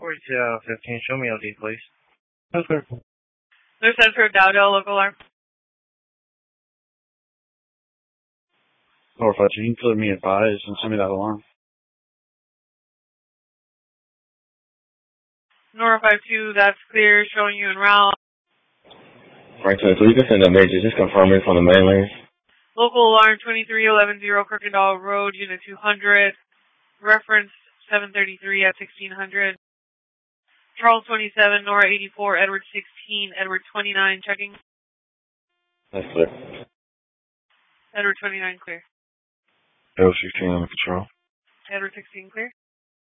4215, show me LD, please. Okay. There's sent for Dowdell, local alarm. Norfolk, you can put me advised and send me that alarm. Nora 52, that's clear, showing you en route. Right, so you can send a major, just confirm it from the main lane. Local alarm 23110 Kirkendall Road, unit 200. Reference 733 at 1600. Charles 27, Nora 84, Edward 16, Edward 29, checking. That's clear. Edward 29, clear. L16 on control. Edward 16, clear.